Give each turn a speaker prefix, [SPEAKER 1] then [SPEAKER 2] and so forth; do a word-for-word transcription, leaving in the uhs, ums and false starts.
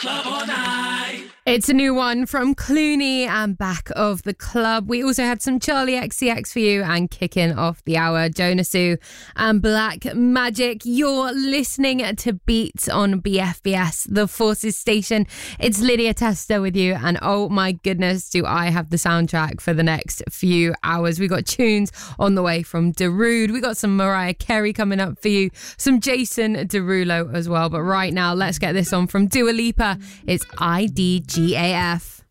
[SPEAKER 1] Club All Night.
[SPEAKER 2] It's a new one from Clooney and Back of the Club. We also had some Charlie X C X for you, and kicking off the hour, Jonasu and Black Magic. You're listening to Beats on B F B S, the Forces station. It's Lydia Tester with you, and oh my goodness, do I have the soundtrack for the next few hours. We got tunes on the way from Darude. We got some Mariah Carey coming up for you, some Jason Derulo as well. But right now, let's get this on from Dua Lipa. It's I D G A F.